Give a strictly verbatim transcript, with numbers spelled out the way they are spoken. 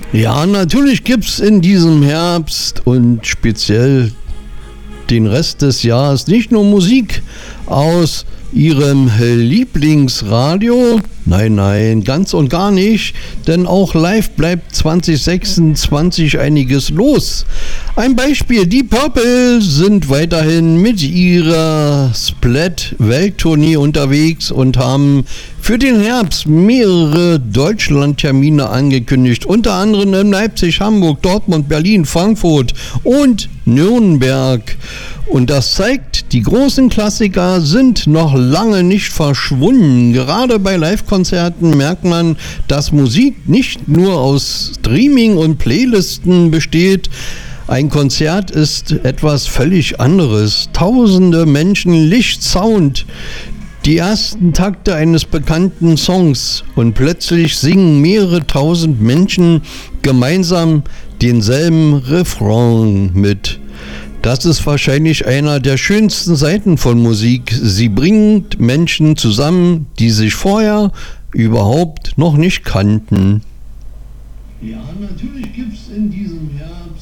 Ja, natürlich gibt's in diesem Herbst und speziell den Rest des Jahres nicht nur Musik aus Ihrem Lieblingsradio. Nein, nein, ganz und gar nicht, denn auch live bleibt zwanzig sechsundzwanzig einiges los. Ein Beispiel, die Purple sind weiterhin mit ihrer Splat-Welttournee unterwegs und haben für den Herbst mehrere Deutschlandtermine angekündigt, unter anderem in Leipzig, Hamburg, Dortmund, Berlin, Frankfurt und Nürnberg. Und das zeigt, die großen Klassiker sind noch lange nicht verschwunden. Gerade bei Live-Konzerten merkt man, dass Musik nicht nur aus Streaming und Playlisten besteht. Ein Konzert ist etwas völlig anderes. Tausende Menschen, Licht, Sound, die ersten Takte eines bekannten Songs und plötzlich singen mehrere tausend Menschen gemeinsam denselben Refrain mit. Das ist wahrscheinlich einer der schönsten Seiten von Musik. Sie bringt Menschen zusammen, die sich vorher überhaupt noch nicht kannten. Ja, natürlich gibt es in diesem Herbst